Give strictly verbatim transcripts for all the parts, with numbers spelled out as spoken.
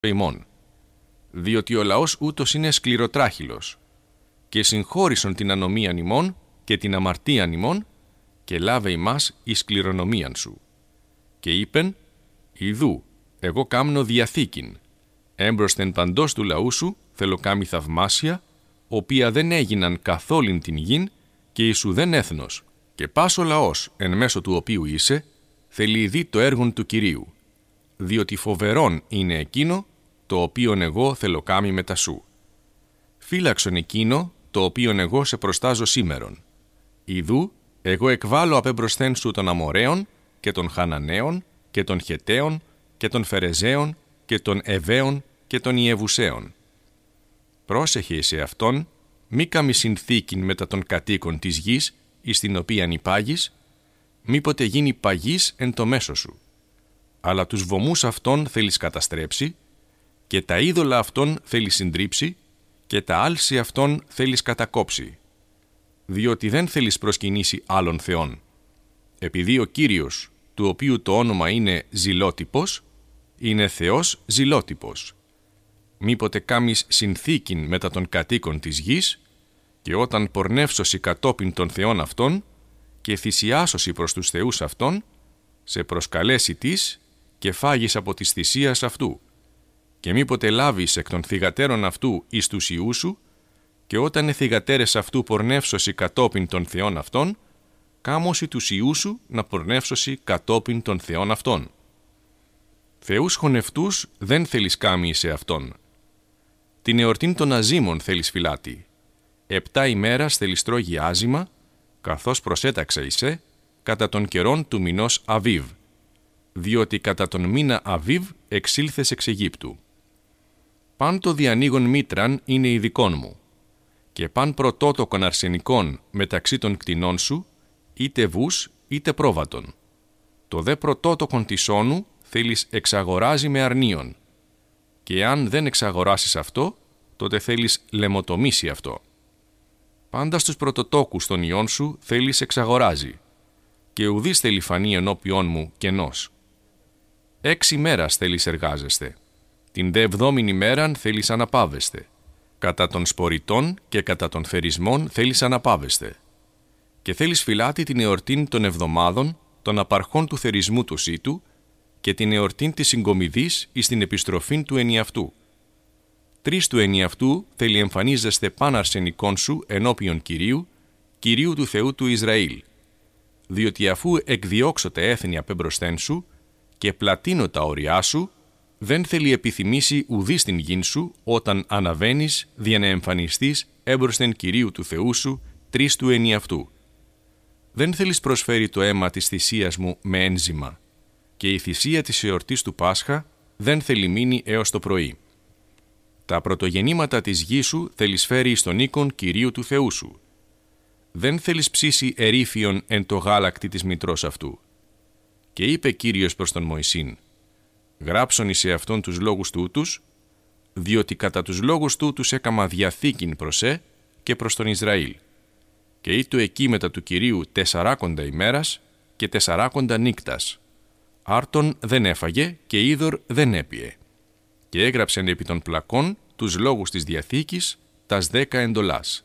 ημών, διότι ο λαός ούτως είναι σκληροτράχυλος, και συγχώρησον την ανομίαν ημών και την αμαρτίαν ημών, και λάβε ημάς εις κληρονομίαν σου. Και είπεν, ιδού, εγώ κάμνω διαθήκην, έμπροσθεν παντός του λαού σου θέλω κάμει θαυμάσια, οποία δεν έγιναν καθόλην την γην και εις ουδέν έθνος, και πας ο λαός εν μέσω του οποίου είσαι, θέλει δει το έργον του Κυρίου, διότι φοβερόν είναι εκείνο, το οποίον εγώ θέλω κάμει μετά σου. Φύλαξον εκείνο, το οποίον εγώ σε προστάζω σήμερον. Ιδού, εγώ εκβάλλω απέμπροσθέν σου των Αμοραίων και των Χαναναίων και των Χεταίων και των Φερεζαίων και των Εβαίων και των Ιεβουσαίων. Πρόσεχε σε αυτόν, μη κάμει συνθήκην μετά των κατοίκων της γης, εις την οποίαν υπάγεις, μήποτε γίνει παγής εν το μέσο σου. Αλλά τους βωμούς αυτών θέλεις καταστρέψει, και τα είδωλα αυτών θέλεις συντρίψει, και τα άλση αυτών θέλεις κατακόψει, διότι δεν θέλεις προσκυνήσει άλλων θεών. Επειδή ο Κύριος, του οποίου το όνομα είναι Ζηλότυπος, είναι Θεός Ζηλότυπος. Μήποτε κάμεις συνθήκην μετά των κατοίκων της γης, και όταν πορνεύσωσι κατόπιν των θεών αυτών, και θυσιάσωσι προς τους θεούς αυτών, σε προσκαλέσει της και φάγεις από της θυσίας αυτού, και μήποτε λάβεις εκ των θυγατέρων αυτού εις τους ιούς σου, και όταν οι θυγατέρες αυτού πορνεύσωσι κατόπιν των θεών αυτών, κάμωσι τους ιούς σου να πορνεύσωσι κατόπιν των θεών αυτών. Θεούς χωνευτούς δεν θέλεις κάμει σε αυτόν. Την εορτήν των αζήμων θέλεις φυλάτη. Επτά ημέρας θέλεις τρώγει άζημα, καθώς προσέταξα εισέ, κατά τον καιρόν του μηνός Αβίβ, διότι κατά τον μήνα Αβίβ εξήλθες εξ Αιγύπτου. Παν το διανοίγον μήτραν είναι ειδικών μου, και παν πρωτότοκον αρσενικών μεταξύ των κτηνών σου, είτε βούς είτε πρόβατον. Το δε πρωτότοκον της όνου θέλεις εξαγοράζει με αρνίον, και αν δεν εξαγοράσεις αυτό, τότε θέλεις λαιμοτομήσει αυτό. Πάντα στους πρωτοτόκους των ιών σου θέλεις εξαγοράζει, και ουδείς θέλει φανεί ενώπιόν μου κενός. Έξι μέρας θέλεις εργάζεστε, την δε εβδόμην ημέραν θέλεις αναπαύεστε. Κατά των σποριτών και κατά των θερισμών θέλεις αναπαύεστε. Και θέλεις φυλάτη την εορτήν των εβδομάδων, των απαρχών του θερισμού του σύτου, και την εορτήν της συγκομιδής εις την επιστροφήν του ενιαυτού. Τρεις του ενιαυτού θέλει εμφανίζεστε παν αρσενικών σου ενώπιον Κυρίου, Κυρίου του Θεού του Ισραήλ. Διότι αφού εκδιώξωτε έθνη απέμπροσθέν σου και πλατείνω τα όριά σου, δεν θέλει επιθυμήσει ουδή στην γην σου όταν αναβαίνεις δια να εμφανιστείς έμπροσθεν Κυρίου του Θεού σου τρεις του ενιαυτού. Δεν θέλεις προσφέρει το αίμα της θυσίας μου με ένζημα, και η θυσία της εορτής του Πάσχα δεν θέλει μείνει έως το πρωί. Τα πρωτογεννήματα της γης σου θέλεις φέρει εις τον οίκον Κυρίου του Θεού σου. Δεν θέλεις ψήσει ερήφιον εν το γάλακτι της μητρός αυτού. Και είπε Κύριος προς τον Μωυσήν, γράψον εις σε αυτόν τους λόγους τούτους, διότι κατά τους λόγους τούτους έκαμα διαθήκην προς ε και προς τον Ισραήλ. Και ήτου εκεί μετά του Κυρίου τεσσαράκοντα ημέρας και τεσσαράκοντα νύκτας. Άρτον δεν έφαγε και είδωρ δεν έπιε. Και έγραψεν επί των πλακών τους λόγους της Διαθήκης τας δέκα εντολάς.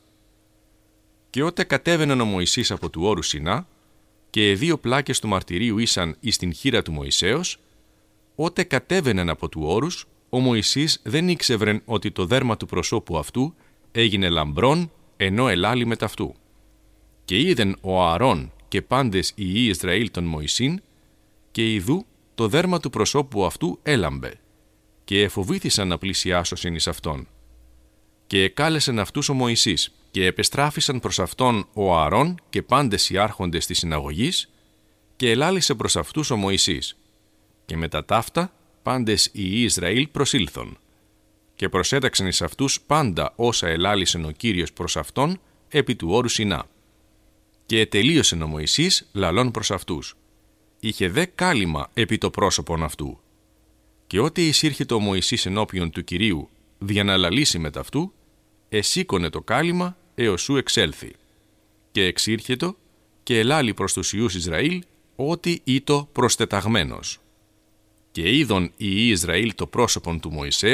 Και ότε κατέβαιναν ο Μωυσής από του όρου Σινά, και οι δύο πλάκες του μαρτυρίου ήσαν εις την χείρα του Μωυσέως, ότε κατέβαιναν από του όρους, ο Μωυσής δεν ήξευρεν ότι το δέρμα του προσώπου αυτού έγινε λαμπρόν, ενώ ελάλη μετ' αυτού. Και είδεν ο Ααρών και πάντες οι υιοί Ισραήλ των Μωυσήν, και ιδού το δέρμα του προσώπου αυτού έλαμπε, και εφοβήθησαν να πλησιάσωσιν εις αυτόν. Και εκάλεσεν αυτούς ο Μωυσής, και επεστράφησαν προς αυτόν ο Ααρών και πάντες οι άρχοντες της συναγωγής, και ελάλησε προς αυτούς ο Μωυσής. Και μετά ταύτα πάντες οι υιοί Ισραήλ προσήλθον. Και προσέταξαν εις αυτούς πάντα όσα ελάλησεν ο Κύριος προς αυτόν επί του όρου Σινά. Και ετελείωσεν ο Μωυσής λαλών προς αυτούς. Είχε δε κάλυμα επί το πρόσωπον αυτού. Και ότε εισήρχεται ο Μωυσής ενώπιον του Κυρίου δια να λαλήσει μετ' αυτού, εσήκωνε το κάλυμα έως σου εξέλθει. Και εξήρχετο και ελάλη προς τους ιούς Ισραήλ ότι ήτο προστεταγμένος. Και είδον οι Ισραήλ το πρόσωπον του Μωυσέως